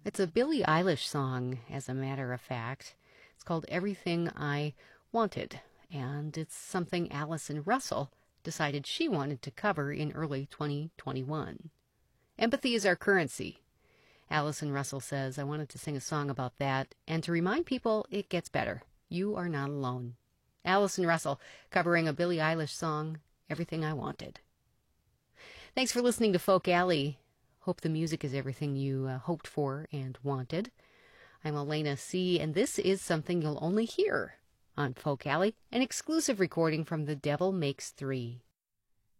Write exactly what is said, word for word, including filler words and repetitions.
It's a Billie Eilish song, as a matter of fact. It's called Everything I Wanted, and it's something Allison Russell decided she wanted to cover in early twenty twenty-one. Empathy is our currency. Allison Russell says, I wanted to sing a song about that and to remind people it gets better. You are not alone. Allison Russell covering a Billie Eilish song, Everything I Wanted. Thanks for listening to Folk Alley. Hope the music is everything you uh, hoped for and wanted. I'm Elena C., and this is something you'll only hear on Folk Alley, an exclusive recording from The Devil Makes Three.